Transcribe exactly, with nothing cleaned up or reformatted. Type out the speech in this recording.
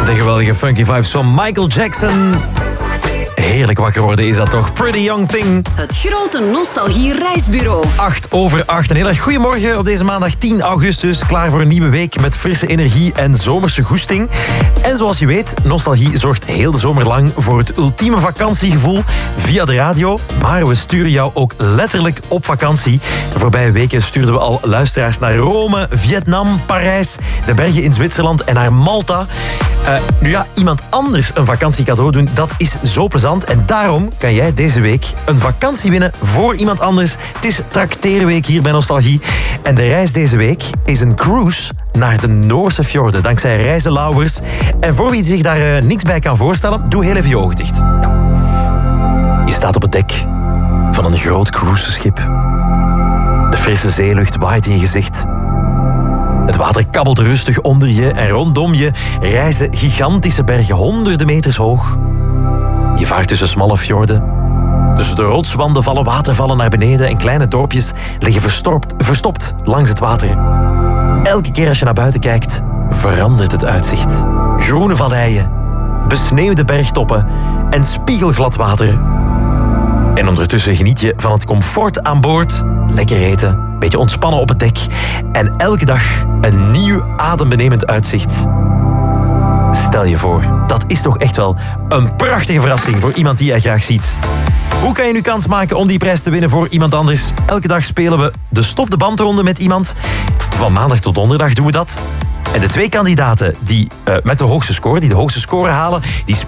De geweldige funky vibes van Michael Jackson. Heerlijk wakker worden is dat toch. Pretty Young Thing. Het grote nostalgie-reisbureau. acht over acht. Een heel erg goedemorgen op deze maandag tien augustus. Klaar voor een nieuwe week met frisse energie en zomerse goesting. En zoals je weet, nostalgie zorgt heel de zomer lang voor het ultieme vakantiegevoel via de radio. Maar we sturen jou ook letterlijk op vakantie. De voorbije weken stuurden we al luisteraars naar Rome, Vietnam, Parijs, de bergen in Zwitserland en naar Malta. Uh, nu ja, iemand anders een vakantiecadeau doen, dat is zo plezant. En daarom kan jij deze week een vakantie winnen voor iemand anders. Het is trakteerweek hier bij Nostalgie. En de reis deze week is een cruise naar de Noorse fjorden, dankzij Reizen Lauwers. En voor wie zich daar uh, niks bij kan voorstellen, doe heel even je ogen dicht. Ja. Je staat op het dek van een groot cruiseschip. De frisse zeelucht waait in je gezicht. Het water kabbelt rustig onder je en rondom je rijzen gigantische bergen honderden meters hoog. Je vaart tussen smalle fjorden. Tussen de rotswanden vallen watervallen naar beneden en kleine dorpjes liggen verstopt, verstopt langs het water. Elke keer als je naar buiten kijkt, verandert het uitzicht. Groene valleien, besneeuwde bergtoppen en spiegelglad water. En ondertussen geniet je van het comfort aan boord, lekker eten, beetje ontspannen op het dek en elke dag een nieuw adembenemend uitzicht. Stel je voor, dat is toch echt wel een prachtige verrassing voor iemand die jij graag ziet. Hoe kan je nu kans maken om die prijs te winnen voor iemand anders? Elke dag spelen we de Stop de Bandronde met iemand. Van maandag tot donderdag doen we dat. En de twee kandidaten die uh, met de hoogste score, die de hoogste score halen, die